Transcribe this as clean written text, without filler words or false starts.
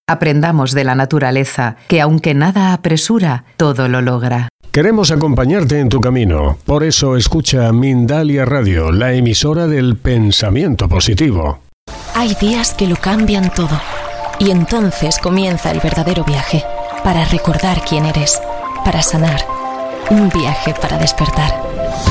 Aprendamos de la naturaleza, que aunque nada apresura, todo lo logra. Queremos acompañarte en tu camino. Por eso escucha Mindalia Radio, la emisora del pensamiento positivo. Hay días que lo cambian todo. Y entonces comienza el verdadero viaje. Para recordar quién eres. Para sanar. Un viaje para despertar.